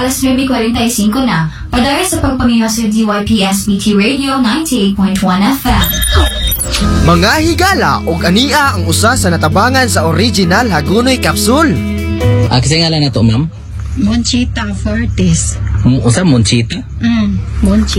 Alas 9:45 na, padaya sa pagpamiho sa DYPSBT Radio 98.1 FM. Mga higala og ania ang usa sa natabangan sa original Hagunoy Capsule. Kasi ngalan na to, ma'am? Monchita Fortis. Usa Monchita? Monchita.